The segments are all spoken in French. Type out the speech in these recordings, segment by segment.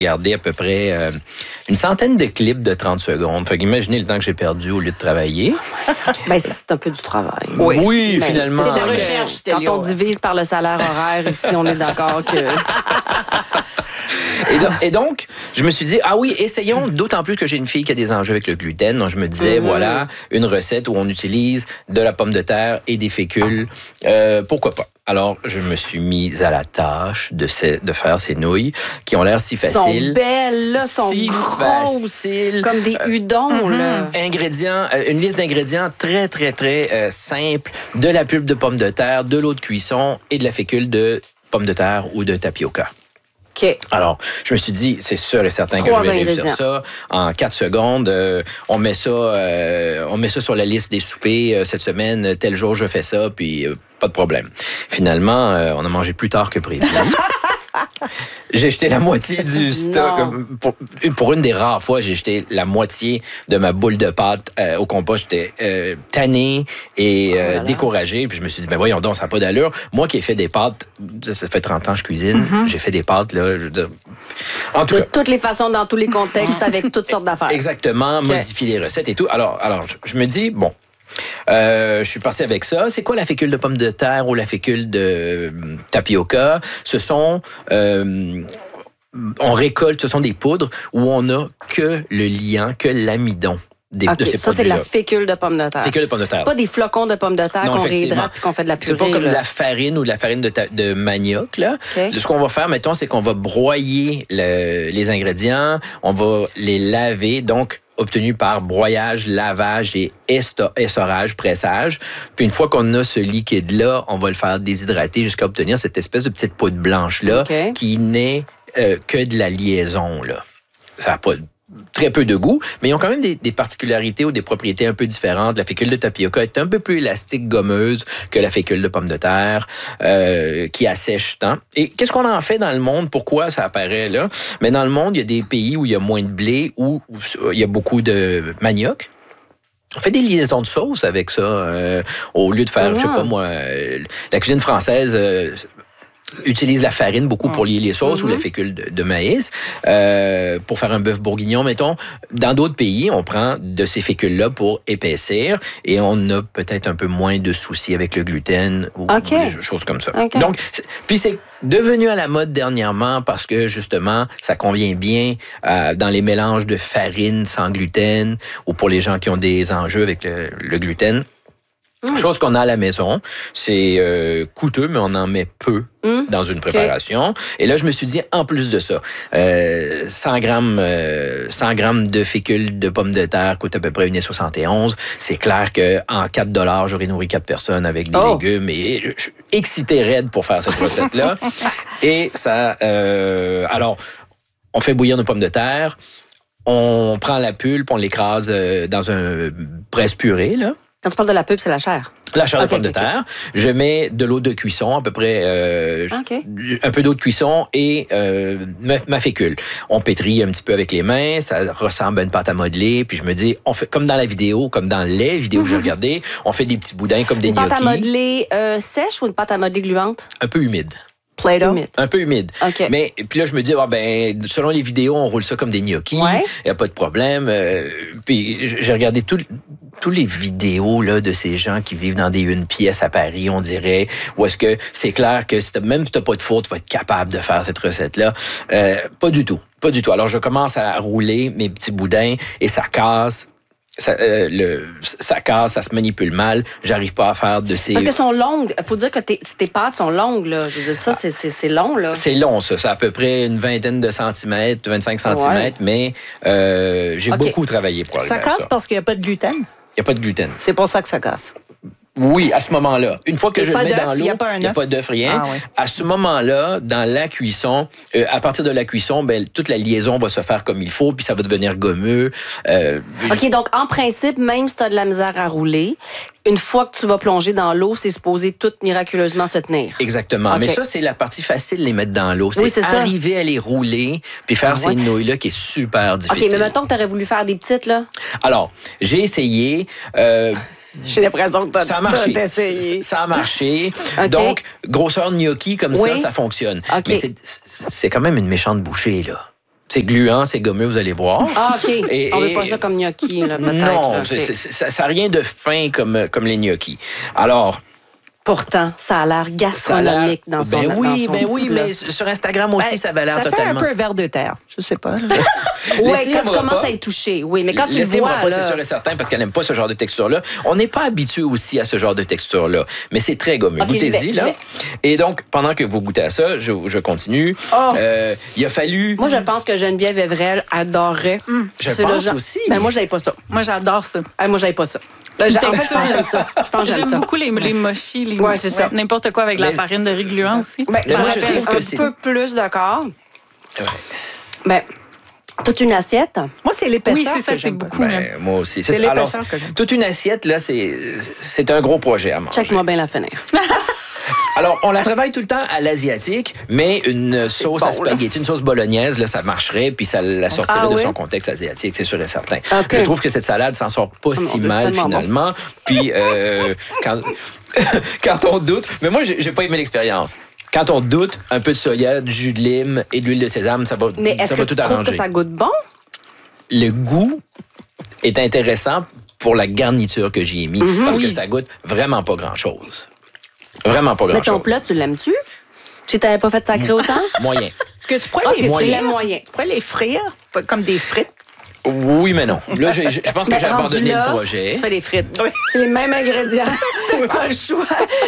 regardé à peu près une centaine de clips de 30 secondes. Fait qu'imaginez le temps que j'ai perdu au lieu de travailler. Ben, c'est un peu du travail. Oui, Ben, finalement. c'est sûr que recherche, quand on divise par le salaire horaire, ici, on est d'accord que... Et donc, je me suis dit, ah oui, essayons, d'autant plus que j'ai une fille qui a des enjeux avec le gluten. Donc, je me disais, voilà, une recette où on utilise de la pomme de terre et des féculs. Pourquoi pas? Alors, je me suis mise à la tâche de faire ces nouilles qui ont l'air si faciles. Sont belles, là, sont si grosses, faciles. comme des udons, là. Ingrédients, une liste d'ingrédients très, très, très simple. De la pulpe de pomme de terre, de l'eau de cuisson et de la fécule de pomme de terre ou de tapioca. OK. Alors, je me suis dit, c'est sûr et certain que je vais réussir ça en 4 secondes. On met ça sur la liste des soupers cette semaine. Tel jour, je fais ça, puis pas de problème. Finalement, on a mangé plus tard que prévu. J'ai jeté la moitié du stock. Pour une des rares fois, j'ai jeté la moitié de ma boule de pâte au compost. J'étais tanné et découragé. Puis je me suis dit, ben voyons donc, ça n'a pas d'allure. Moi qui ai fait des pâtes, ça fait 30 ans que je cuisine, j'ai fait des pâtes, là, je veux dire, en tout cas. De toutes les façons, dans tous les contextes, avec toutes sortes d'affaires. Exactement, modifier les recettes et tout. Alors je me dis, bon, je suis parti avec ça. C'est quoi la fécule de pomme de terre ou la fécule de tapioca? Ce sont... on récolte, ce sont des poudres où on n'a que le liant, que l'amidon. De ces ça, c'est de la fécule de pomme de terre. Fécule de pomme de terre. C'est pas des flocons de pomme de terre qu'on réhydrate et qu'on fait de la purée. C'est pas comme de la farine ou de la farine de manioc. Là. Okay. Ce qu'on va faire, mettons, c'est qu'on va broyer les ingrédients, on va les laver, donc obtenu par broyage, lavage et essorage, pressage. Puis une fois qu'on a ce liquide-là, on va le faire déshydrater jusqu'à obtenir cette espèce de petite poudre blanche-là qui n'est que de la liaison. Là. Ça n'a pas très peu de goût, mais ils ont quand même des particularités ou des propriétés un peu différentes. La fécule de tapioca est un peu plus élastique, gommeuse que la fécule de pomme de terre, qui assèche tant. Et qu'est-ce qu'on en fait dans le monde? Pourquoi ça apparaît là? Mais dans le monde, il y a des pays où il y a moins de blé, où il y a beaucoup de manioc. On fait des liaisons de sauce avec ça. Au lieu de faire, je sais pas moi, la cuisine française... utilise la farine beaucoup pour lier les sauces ou la fécule de maïs pour faire un bœuf bourguignon, mettons. Dans d'autres pays, on prend de ces fécules-là pour épaissir et on a peut-être un peu moins de soucis avec le gluten ou des choses comme ça. Donc, puis c'est devenu à la mode dernièrement parce que, justement, ça convient bien dans les mélanges de farine sans gluten ou pour les gens qui ont des enjeux avec le gluten. Chose qu'on a à la maison, c'est coûteux, mais on en met peu dans une préparation. Et là, je me suis dit, en plus de ça, 100 grammes de fécule de pommes de terre coûte à peu près 1,71 $. C'est clair qu'en 4 $, j'aurais nourri 4 personnes avec des légumes. Et je suis excité raide pour faire cette recette-là. Et ça... alors, on fait bouillir nos pommes de terre. On prend la pulpe, on l'écrase dans un presse-purée, là. Quand tu parles de la pulpe, c'est la chair. La chair de pomme de terre. Je mets de l'eau de cuisson, à peu près un peu d'eau de cuisson et ma fécule. On pétrit un petit peu avec les mains, ça ressemble à une pâte à modeler. Puis je me dis, on fait comme dans la vidéo, comme dans les vidéos que j'ai regardées, on fait des petits boudins comme des gnocchis. Une pâte à modeler sèche ou une pâte à modeler gluante? Un peu humide. Play-Doh? Un peu humide. Okay. Mais puis là, je me dis, selon les vidéos, on roule ça comme des gnocchis. Il n'y a pas de problème. Puis j'ai regardé tous les vidéos là, de ces gens qui vivent dans des une pièce à Paris, on dirait, où est-ce que c'est clair que même si tu n'as pas de four, tu vas être capable de faire cette recette-là. Pas du tout. Pas du tout. Alors, je commence à rouler mes petits boudins et ça casse. Ça casse, ça se manipule mal. J'arrive pas à faire de ces... Parce qu'elles sont longues. Il faut dire que tes pâtes sont longues, là. Je veux dire, ça, c'est long, là. C'est long, ça. C'est à peu près une vingtaine de centimètres, 25 centimètres, mais j'ai beaucoup travaillé pour arriver à ça. Ça casse parce qu'il n'y a pas de gluten? Il n'y a pas de gluten. C'est pour ça que ça casse. Oui, à ce moment-là. Une fois que je le mets dans l'eau, il n'y a pas d'œuf, rien. Ah, oui. À ce moment-là, dans la cuisson, à partir de la cuisson, toute la liaison va se faire comme il faut, puis ça va devenir gommeux. OK, donc en principe, même si tu as de la misère à rouler, une fois que tu vas plonger dans l'eau, c'est supposé tout miraculeusement se tenir. Exactement. Okay. Mais ça, c'est la partie facile, les mettre dans l'eau. C'est arriver à les rouler, puis faire ces nouilles-là qui est super difficile. OK, mais mettons que tu aurais voulu faire des petites, là. Alors, j'ai essayé... J'ai l'impression que ça a marché. Ça a marché. Okay. Donc, grosseur gnocchi comme ça fonctionne. Okay. Mais c'est quand même une méchante bouchée, là. C'est gluant, c'est gommeux, vous allez voir. Ah, OK. On veut pas ça comme gnocchi, là, peut-être. Non, là, OK. ça n'a rien de fin comme les gnocchis. Alors, Pourtant, ça a l'air gastronomique dans son ben oui, dans son petit plat. mais sur Instagram aussi, ça avait l'air Ça totalement. fait un peu ver de terre, je sais pas. Oui, Leslie quand tu aimera commences pas. à y toucher. Oui, mais quand tu le Leslie aimera vois, pas, là... c'est sûr et certain, parce qu'elle n'aime pas ce genre de texture-là. On n'est pas habitué aussi à ce genre de texture-là, mais c'est très gommeux. Ok, Goûtez-y, je là. vais. Et donc, pendant que vous goûtez à ça, je continue. Oh. Il a fallu... Moi, je pense que Geneviève Evrel adorerait. Je C'est le pense genre- aussi. Ben, moi, je n'avais pas ça. Moi, j'adore ça. Moi, j'avais pas ça. En fait, je pense que j'aime ça. Je pense que j'aime J'aime ça. beaucoup les mochis. Ouais, c'est ça. N'importe quoi avec la Mais- farine de riz gluant aussi. Ben, Mais ça moi, je rappelle trouve que un c'est- peu plus de corps. Ouais. Ben, toute une assiette. Moi, c'est l'épaisseur Oui, c'est ça, que c'est j'aime pas. beaucoup. Ben, moi aussi. C'est ça. Alors, l'épaisseur que j'aime. toute une assiette, là, c'est un gros projet à manger. Check-moi bien la finir. Alors, on la travaille tout le temps à l'asiatique, mais une sauce à spaghetti, une sauce bolognaise, là, ça marcherait, puis ça la sortirait Ah de oui? son contexte asiatique, c'est sûr et certain. OK. Je trouve que cette salade s'en sort pas mon si Dieu, mal, c'est tellement bon. finalement. Puis, quand on doute... Mais moi, j'ai pas aimé l'expérience. Quand on doute, un peu de soya, du jus de lime et de l'huile de sésame, ça va, Mais est-ce ça que va tu tout trouves arranger. que ça goûte bon? Le goût est intéressant pour la garniture que j'y ai mis, parce que Oui. ça goûte vraiment pas grand-chose. Vraiment pas Mais grand-chose. ton plat, tu l'aimes-tu? Si t'avais pas fait sacré autant? Moyen. Est-ce que tu pourrais Ok, les tu moyen. frire? l'aimes moyen. Tu pourrais les frire comme des frites? Oui, mais non. Là, je pense que Mais j'ai rendu abandonné là, le projet. Tu fais des frites. Oui. C'est les mêmes ingrédients. T'as le choix.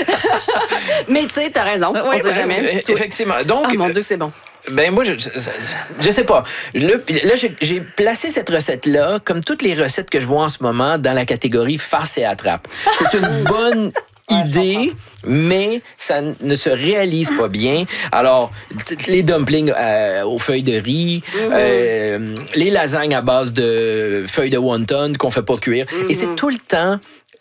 Mais tu sais, t'as raison. On sait jamais. Effectivement. Donc, Ah, mon Dieu, que c'est bon. ben moi, je sais pas. Là, j'ai placé cette recette-là, comme toutes les recettes que je vois en ce moment, dans la catégorie farce et attrape. C'est une bonne idée, mais ça ne se réalise pas bien. Alors, les dumplings aux feuilles de riz, les lasagnes à base de feuilles de wonton qu'on fait pas cuire. Et c'est tout le temps...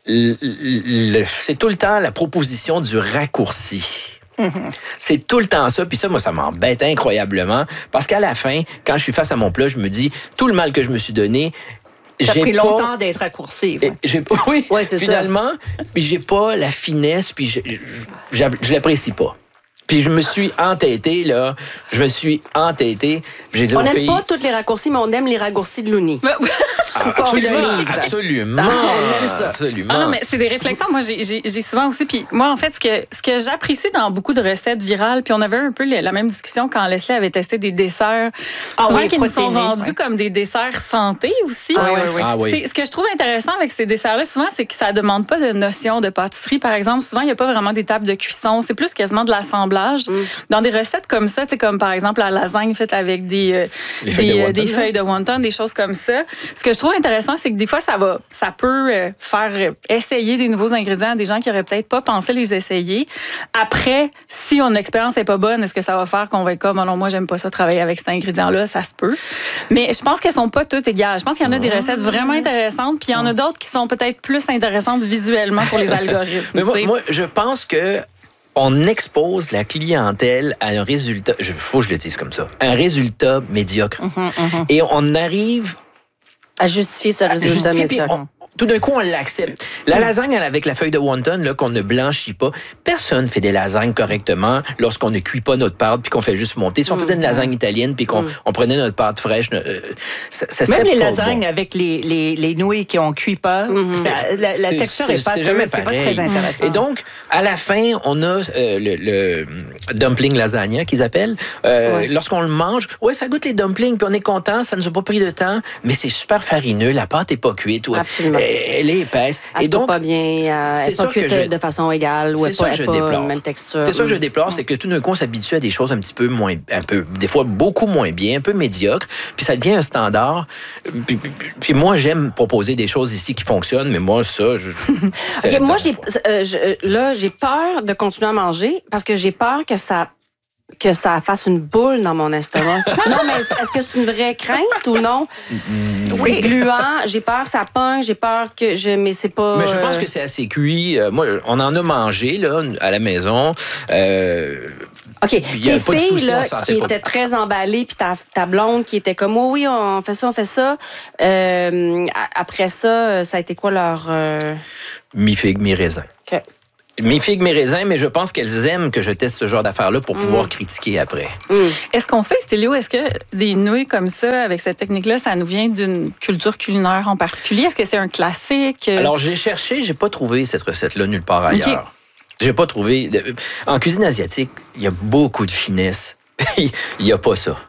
c'est tout le temps la proposition du raccourci. C'est tout le temps ça. Puis ça, moi, ça m'embête incroyablement. Parce qu'à la fin, quand je suis face à mon plat, je me dis, tout le mal que je me suis donné, Ça a j'ai pris pas... longtemps d'être raccourci. Et j'ai pas, oui, Ouais, c'est ça. finalement, puis j'ai pas la finesse, puis je l'apprécie pas. Puis je me suis entêté, là. Je me suis entêté. J'ai dit On aux n'aime filles... pas tous les raccourcis, mais on aime les raccourcis de Looney. Sous forme de Absolument, livre. absolument. Ah, on aime ça. Absolument. Ah non, mais c'est des réflexions. Moi, j'ai souvent aussi. Puis moi, en fait, ce que j'apprécie dans beaucoup de recettes virales, puis on avait un peu la même discussion quand Leslie avait testé des desserts, Ah souvent oui, qui nous sont protéinés, vendus ouais. comme des desserts santé aussi. Ah oui, oui, oui. Ah oui. Ce que je trouve intéressant avec ces desserts-là, souvent, c'est que ça ne demande pas de notion de pâtisserie, par exemple. Souvent, il n'y a pas vraiment d'étape de cuisson. C'est plus quasiment de l'assemblage. Dans des recettes comme ça, tu sais, comme par exemple la lasagne faite avec des feuilles de wonton, des choses comme ça. Ce que je trouve intéressant, c'est que des fois, ça peut faire essayer des nouveaux ingrédients à des gens qui n'auraient peut-être pas pensé les essayer. Après, si l'expérience n'est pas bonne, est-ce que ça va faire qu'on va être comme, oh non, moi, j'aime pas ça travailler avec cet ingrédient-là, ça se peut. Mais je pense qu'elles sont pas toutes égales. Je pense qu'il y en a des recettes vraiment intéressantes, puis il y en a d'autres qui sont peut-être plus intéressantes visuellement pour les algorithmes. Mais tu sais. moi, je pense que on expose la clientèle à un résultat, faut que je le dise comme ça, un résultat médiocre. Et on arrive À justifier ce à résultat justifier, puis médiocre. tout d'un coup, on l'accepte. La lasagne avec la feuille de wonton là, qu'on ne blanchit pas, personne fait des lasagnes correctement lorsqu'on ne cuit pas notre pâte puis qu'on fait juste monter. Si on faisait une lasagne italienne puis qu'on on prenait notre pâte fraîche, ça serait Même les pas lasagnes bon. avec les nouilles qui ont cuit pas, la texture est pas jamais c'est pas pareil. très intéressant. Et donc, à la fin, on a le dumpling lasagna qu'ils appellent. Lorsqu'on le mange, ça goûte les dumplings, puis on est content, ça nous a pas pris de temps, mais c'est super farineux, la pâte est pas cuite. Absolument. Elle est épaisse. Elle se coupe pas bien, elle n'est pas cuite de façon égale ou elle ça que je n'est pas déplore. même texture. C'est ça que je déplore, c'est que tout d'un coup, on s'habitue à des choses des fois beaucoup moins bien, un peu médiocres, puis ça devient un standard. Puis moi, j'aime proposer des choses ici qui fonctionnent, mais moi, ça, OK, moi, j'ai peur de continuer à manger parce que j'ai peur que ça fasse une boule dans mon estomac. Non, mais est-ce que c'est une vraie crainte ou non? C'est gluant, j'ai peur que ça pogne, j'ai peur que mais c'est pas... Mais je pense que c'est assez cuit. Moi, on en a mangé là, à la maison. OK, il y a tes pas de filles souci, là, on s'en qui fait pas. étaient très emballées, puis ta blonde qui était comme, oui, on fait ça. Après ça, ça a été quoi leur... Mi-figue, mi-raisin. OK. mes figues, mes raisins, mais je pense qu'elles aiment que je teste ce genre d'affaires-là pour pouvoir critiquer après. Est-ce qu'on sait, Stélio, est-ce que des nouilles comme ça, avec cette technique-là, ça nous vient d'une culture culinaire en particulier? Est-ce que c'est un classique? Alors, j'ai cherché, j'ai pas trouvé cette recette-là nulle part ailleurs. Okay. J'ai pas trouvé... En cuisine asiatique, il y a beaucoup de finesse. Il n'y a pas ça.